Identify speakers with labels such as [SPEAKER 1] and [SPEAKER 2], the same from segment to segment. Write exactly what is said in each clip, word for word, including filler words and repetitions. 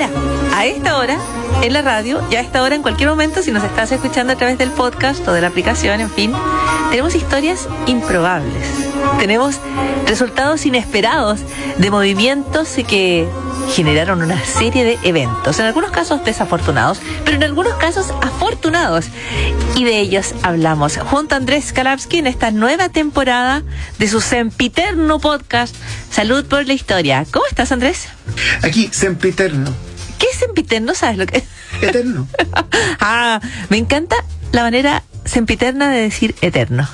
[SPEAKER 1] Ahora, a esta hora, en la radio, y a esta hora en cualquier momento, si nos estás escuchando a través del podcast o de la aplicación, en fin, tenemos historias improbables. Tenemos resultados inesperados de movimientos que generaron una serie de eventos, en algunos casos desafortunados, pero en algunos casos afortunados. Y de ellos hablamos junto a Andrés Kalapski en esta nueva temporada de su sempiterno podcast Salud por la Historia. ¿Cómo estás, Andrés?
[SPEAKER 2] Aquí, sempiterno.
[SPEAKER 1] ¿Qué es sempiterno? ¿Sabes lo que es?
[SPEAKER 2] Eterno.
[SPEAKER 1] Ah, me encanta la manera sempiterna de decir eterno.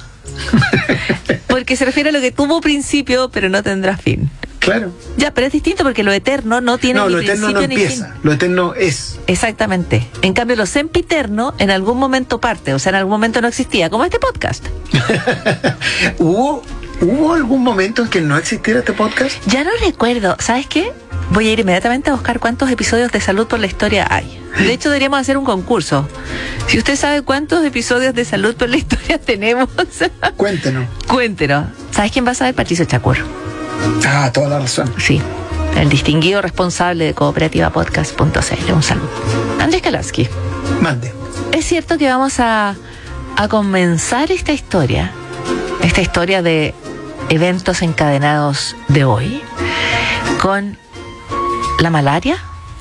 [SPEAKER 1] Porque se refiere a lo que tuvo principio, pero no tendrá fin.
[SPEAKER 2] Claro.
[SPEAKER 1] Ya, pero es distinto porque lo eterno no tiene
[SPEAKER 2] no,
[SPEAKER 1] ni
[SPEAKER 2] lo eterno
[SPEAKER 1] principio
[SPEAKER 2] no
[SPEAKER 1] ni
[SPEAKER 2] empieza,
[SPEAKER 1] fin.
[SPEAKER 2] lo eterno es.
[SPEAKER 1] Exactamente. En cambio, lo sempiterno en algún momento parte, o sea, en algún momento no existía, como este podcast.
[SPEAKER 2] ¿Hubo, ¿Hubo algún momento en que no existiera este podcast?
[SPEAKER 1] Ya no recuerdo. ¿Sabes qué? Voy a ir inmediatamente a buscar cuántos episodios de Salud por la Historia hay. De hecho, deberíamos hacer un concurso. Si usted sabe cuántos episodios de Salud por la Historia tenemos,
[SPEAKER 2] Cuéntenos.
[SPEAKER 1] cuéntenos. ¿Sabes quién va a saber? Patricio Chacur.
[SPEAKER 2] Ah, toda la razón.
[SPEAKER 1] Sí, el distinguido responsable de cooperativa podcast punto c l. Un saludo. Andrés Kalapski.
[SPEAKER 2] Mande.
[SPEAKER 1] Es cierto que vamos a, a comenzar esta historia, esta historia de eventos encadenados de hoy, con la malaria,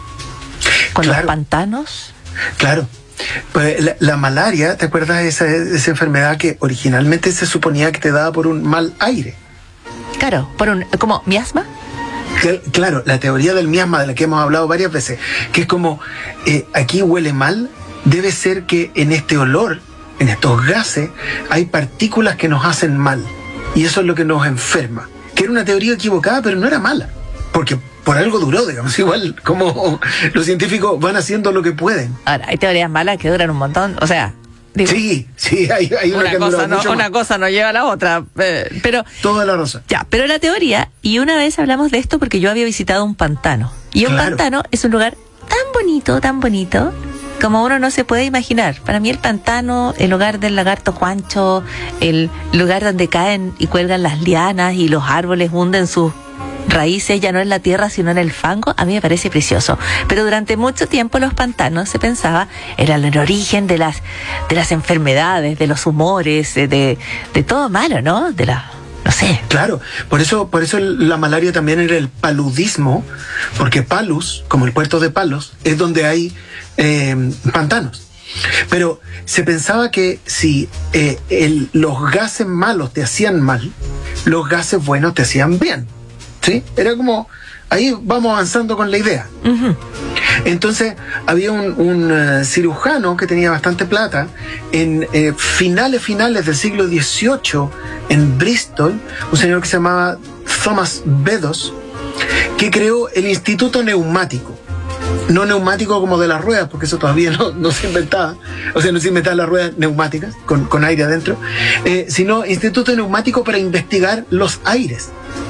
[SPEAKER 1] con
[SPEAKER 2] Claro.
[SPEAKER 1] los pantanos.
[SPEAKER 2] Claro. Pues la, la malaria, ¿te acuerdas de esa, de esa enfermedad que originalmente se suponía que te daba por un mal aire?
[SPEAKER 1] Claro, por un, como miasma.
[SPEAKER 2] Que- Claro, la teoría del miasma de la que hemos hablado varias veces, que es como, eh, aquí huele mal, debe ser que en este olor, en estos gases, hay partículas que nos hacen mal. Y eso es lo que nos enferma. Que era una teoría equivocada, pero no era mala. Porque por algo duró, digamos, igual como los científicos van haciendo lo que pueden.
[SPEAKER 1] Ahora, hay teorías malas que duran un montón, o sea, digo,
[SPEAKER 2] Sí, sí, hay, hay una,
[SPEAKER 1] una,
[SPEAKER 2] que
[SPEAKER 1] cosa
[SPEAKER 2] dura
[SPEAKER 1] no,
[SPEAKER 2] mucho
[SPEAKER 1] una
[SPEAKER 2] más.
[SPEAKER 1] cosa no lleva a la otra, eh, pero
[SPEAKER 2] Toda la razón.
[SPEAKER 1] ya, pero la teoría, y una vez hablamos de esto porque yo había visitado un pantano, y un
[SPEAKER 2] Claro.
[SPEAKER 1] pantano es un lugar tan bonito, tan bonito, como uno no se puede imaginar. Para mí el pantano, el hogar del lagarto Juancho, el lugar donde caen y cuelgan las lianas y los árboles hunden sus raíces ya no en la tierra sino en el fango, a mí me parece precioso. Pero durante mucho tiempo los pantanos, se pensaba, eran el origen de las de las enfermedades, de los humores, de, de, de todo malo, ¿no? De la, no sé.
[SPEAKER 2] Claro, por eso, por eso el- la malaria también era el paludismo, porque Palus, como el puerto de Palos, es donde hay eh, pantanos. Pero se pensaba que si eh, el- los gases malos te hacían mal, los gases buenos te hacían bien. ¿Sí? Era como, ahí vamos avanzando con la idea.
[SPEAKER 1] Ujú.
[SPEAKER 2] Entonces había un, un eh, cirujano que tenía bastante plata en eh, finales, finales del siglo dieciocho en Bristol, un señor que se llamaba Thomas Beddoes, que creó el Instituto Neumático. No neumático como de las ruedas, porque eso todavía no, no se inventaba, o sea, no se inventaban las ruedas neumáticas con, con aire adentro, eh, sino Instituto Neumático para investigar los aires.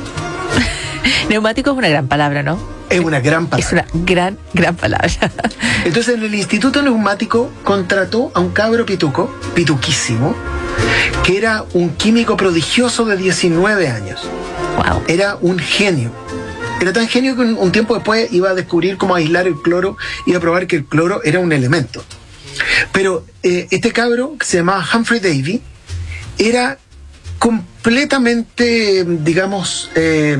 [SPEAKER 1] Neumático es una gran palabra, ¿no?
[SPEAKER 2] Es una gran palabra.
[SPEAKER 1] Es una gran, gran palabra.
[SPEAKER 2] Entonces en el Instituto Neumático contrató a un cabro pituco, pituquísimo, que era un químico prodigioso de diecinueve años.
[SPEAKER 1] Wow.
[SPEAKER 2] Era un genio. Era tan genio que un, un tiempo después iba a descubrir cómo aislar el cloro y a probar que el cloro era un elemento. Pero eh, este cabro, que se llamaba Humphrey Davy, era completamente, digamos, eh,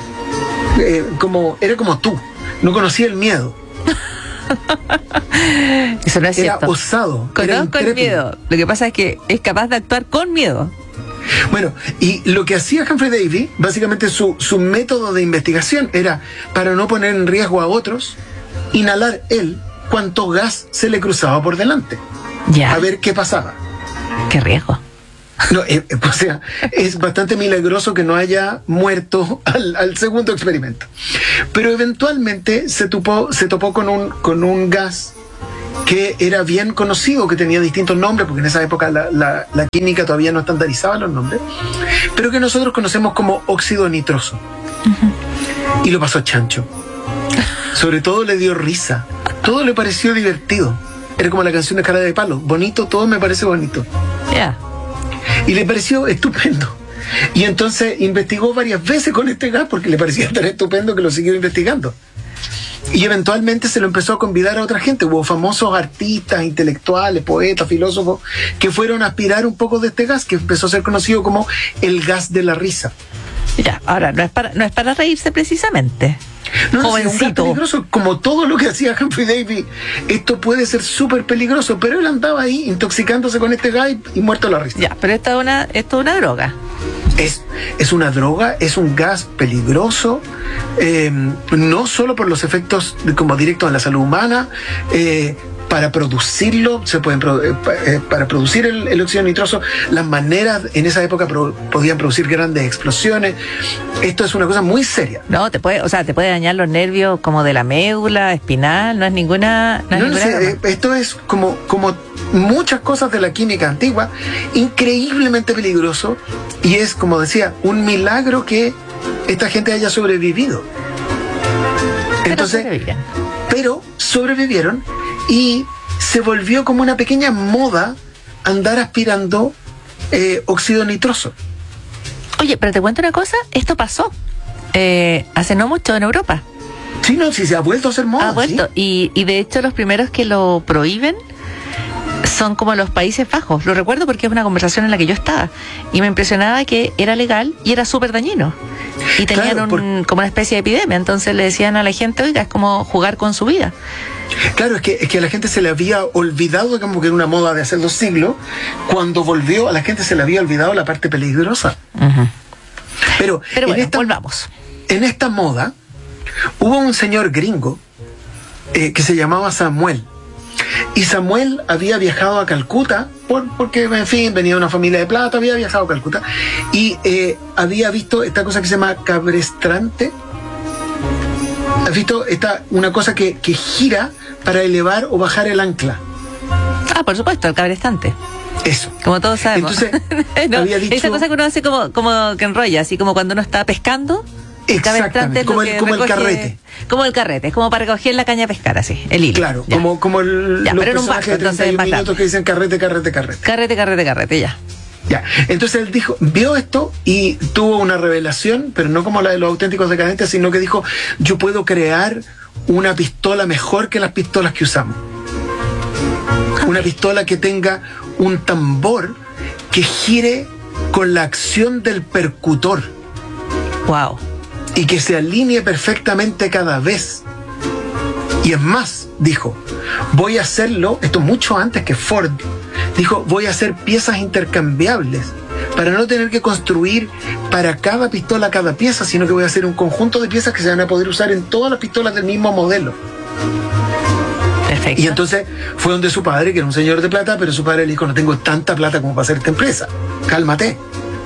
[SPEAKER 2] eh, como, era como tú. No conocía el miedo.
[SPEAKER 1] Eso no es
[SPEAKER 2] Era
[SPEAKER 1] cierto.
[SPEAKER 2] osado. Era
[SPEAKER 1] Conozco el
[SPEAKER 2] intrépido.
[SPEAKER 1] miedo. Lo que pasa es que es capaz de actuar con miedo.
[SPEAKER 2] Bueno, y lo que hacía Humphrey Davy, básicamente su, su método de investigación era, para no poner en riesgo a otros, inhalar él cuanto gas se le cruzaba por delante.
[SPEAKER 1] Ya.
[SPEAKER 2] A ver qué pasaba.
[SPEAKER 1] Qué riesgo.
[SPEAKER 2] No, eh, eh, o sea, es bastante milagroso que no haya muerto al, al segundo experimento. Pero eventualmente se topó, se topó con un, con un gas que era bien conocido, que tenía distintos nombres, porque en esa época la, la, la química todavía no estandarizaba los nombres, pero que nosotros conocemos como óxido nitroso. Uh-huh. Y lo pasó chancho. Sobre todo le dio risa. Todo le pareció divertido. Era como la canción de Cara de Palo. Bonito, todo me parece bonito.
[SPEAKER 1] Ya. Yeah.
[SPEAKER 2] Y le pareció estupendo. Y entonces investigó varias veces con este gas porque le parecía tan estupendo que lo siguió investigando. Y eventualmente se lo empezó a convidar a otra gente. Hubo famosos artistas, intelectuales, poetas, filósofos, que fueron a aspirar un poco de este gas, que empezó a ser conocido como el gas de la risa.
[SPEAKER 1] Ya, ahora, no es para, no es para reírse precisamente.
[SPEAKER 2] No, no, es un gas peligroso, como todo lo que hacía Humphrey Davy. Esto puede ser súper peligroso, pero él andaba ahí intoxicándose con este gas y muerto a la risa.
[SPEAKER 1] Ya, pero esto es una, esto es una droga.
[SPEAKER 2] Es, es una droga, es un gas peligroso, eh, no solo por los efectos como directos en la salud humana. eh, Para producirlo, se pueden eh, para producir el, el óxido nitroso, las maneras en esa época pro, podían producir grandes explosiones. Esto es una cosa muy seria.
[SPEAKER 1] No, te puede, o sea, te puede dañar los nervios como de la médula espinal, no es ninguna. No, es
[SPEAKER 2] no,
[SPEAKER 1] ninguna
[SPEAKER 2] no sé, eh, esto es como, como muchas cosas de la química antigua, increíblemente peligroso, y es, como decía, un milagro que esta gente haya sobrevivido. Entonces,
[SPEAKER 1] pero sobrevivieron.
[SPEAKER 2] Pero sobrevivieron. Y se volvió como una pequeña moda andar aspirando eh, óxido nitroso.
[SPEAKER 1] Oye, pero te cuento una cosa, esto pasó eh, hace no mucho en Europa.
[SPEAKER 2] Sí, no, sí, se ha vuelto a hacer moda.
[SPEAKER 1] Ha vuelto,
[SPEAKER 2] ¿sí?
[SPEAKER 1] y, y de hecho los primeros que lo prohíben son como los Países Bajos. Lo recuerdo porque es una conversación en la que yo estaba y me impresionaba que era legal y era súper dañino. Y tenían
[SPEAKER 2] Claro,
[SPEAKER 1] un,
[SPEAKER 2] por...
[SPEAKER 1] como una especie de epidemia, entonces le decían a la gente, oiga, es como jugar con su vida.
[SPEAKER 2] Claro, es que, es que a la gente se le había olvidado, como que era una moda de hace dos siglos, cuando volvió, a la gente se le había olvidado la parte peligrosa.
[SPEAKER 1] Uh-huh.
[SPEAKER 2] Pero,
[SPEAKER 1] Pero bueno,
[SPEAKER 2] en esta,
[SPEAKER 1] volvamos.
[SPEAKER 2] En esta moda, hubo un señor gringo eh, que se llamaba Samuel. Y Samuel había viajado a Calcuta, por, porque, en fin, venía de una familia de plata, había viajado a Calcuta, y eh, había visto esta cosa que se llama cabrestrante. ¿Has visto esta, una cosa que, que gira para elevar o bajar el ancla?
[SPEAKER 1] Ah, por supuesto, el cabrestante.
[SPEAKER 2] Eso.
[SPEAKER 1] Como todos sabemos.
[SPEAKER 2] Entonces,
[SPEAKER 1] no,
[SPEAKER 2] había dicho...
[SPEAKER 1] esa cosa que uno hace como, como que enrolla, así como cuando uno está pescando.
[SPEAKER 2] Exactamente, como, el, como recoge, el carrete.
[SPEAKER 1] Como el carrete, es como para recoger la caña a pescar, así, el hilo.
[SPEAKER 2] Claro,
[SPEAKER 1] ya.
[SPEAKER 2] como, como el,
[SPEAKER 1] ya,
[SPEAKER 2] los
[SPEAKER 1] pero en un barco,
[SPEAKER 2] personajes de treinta y un minutos que dicen carrete, carrete, carrete.
[SPEAKER 1] Carrete, carrete, carrete, ya.
[SPEAKER 2] Ya, entonces él dijo, vio esto y tuvo una revelación, pero no como la de los auténticos decadentes, sino que dijo, yo puedo crear una pistola mejor que las pistolas que usamos. Okay. Una pistola que tenga un tambor que gire con la acción del percutor.
[SPEAKER 1] Wow.
[SPEAKER 2] Y que se alinee perfectamente cada vez. Y es más, dijo, voy a hacerlo, esto mucho antes que Ford, dijo, voy a hacer piezas intercambiables para no tener que construir para cada pistola cada pieza, sino que voy a hacer un conjunto de piezas que se van a poder usar en todas las pistolas del mismo modelo.
[SPEAKER 1] Perfecto.
[SPEAKER 2] Y entonces fue donde su padre, que era un señor de plata, pero su padre le dijo, no tengo tanta plata como para hacer esta empresa, cálmate.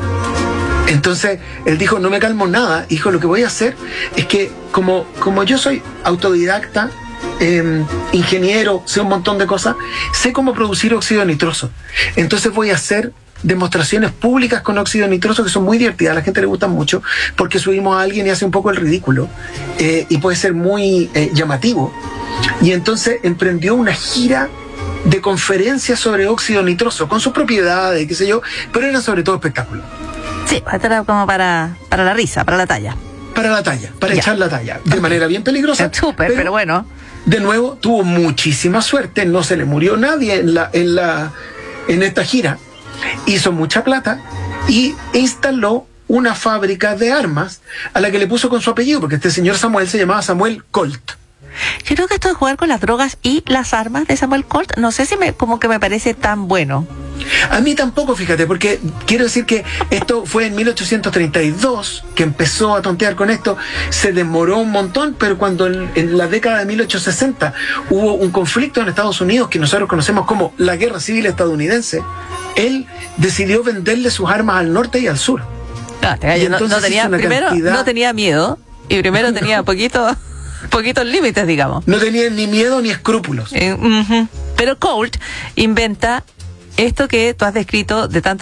[SPEAKER 2] Entonces él dijo, no me calmo nada, hijo, lo que voy a hacer es que como, como yo soy autodidacta, eh, ingeniero, sé un montón de cosas, sé cómo producir óxido nitroso. Entonces voy a hacer demostraciones públicas con óxido nitroso que son muy divertidas, a la gente le gustan mucho, porque subimos a alguien y hace un poco el ridículo, eh, y puede ser muy eh, llamativo. Y entonces emprendió una gira de conferencias sobre óxido nitroso, con sus propiedades, qué sé yo, pero eran sobre todo espectáculos.
[SPEAKER 1] Sí, esto era como para, para la risa, para la talla.
[SPEAKER 2] Para la talla, para
[SPEAKER 1] ya.
[SPEAKER 2] echar la talla, de manera bien peligrosa.
[SPEAKER 1] Súper, pero, pero bueno.
[SPEAKER 2] De nuevo, tuvo muchísima suerte, no se le murió nadie en, la, en, la, en esta gira. Hizo mucha plata y instaló una fábrica de armas a la que le puso con su apellido, porque este señor Samuel se llamaba Samuel Colt.
[SPEAKER 1] Yo creo que esto de jugar con las drogas y las armas de Samuel Colt, no sé si me, como que me parece tan bueno.
[SPEAKER 2] A mí tampoco, fíjate, porque quiero decir que esto fue en mil ochocientos treinta y dos que empezó a tontear con esto, se demoró un montón, pero cuando en, en la década de mil ochocientos sesenta hubo un conflicto en Estados Unidos que nosotros conocemos como la Guerra Civil Estadounidense, él decidió venderle sus armas al norte y al sur.
[SPEAKER 1] No, te
[SPEAKER 2] y
[SPEAKER 1] no, no tenía, primero cantidad... no tenía miedo y primero tenía poquito... poquitos límites, digamos.
[SPEAKER 2] No tenía ni miedo ni escrúpulos.
[SPEAKER 1] Eh, uh-huh. Pero Colt inventa esto que tú has descrito de tanta